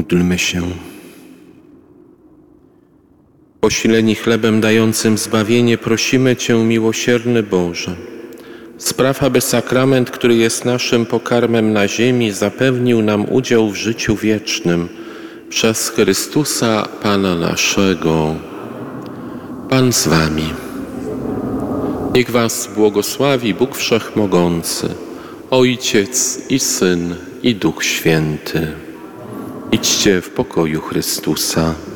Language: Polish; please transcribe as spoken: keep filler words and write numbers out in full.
Módlmy się. Posileni chlebem dającym zbawienie, prosimy Cię, miłosierny Boże, spraw, aby sakrament, który jest naszym pokarmem na ziemi, zapewnił nam udział w życiu wiecznym przez Chrystusa Pana naszego. Pan z Wami. Niech Was błogosławi Bóg Wszechmogący, Ojciec i Syn i Duch Święty. Idźcie w pokoju Chrystusa.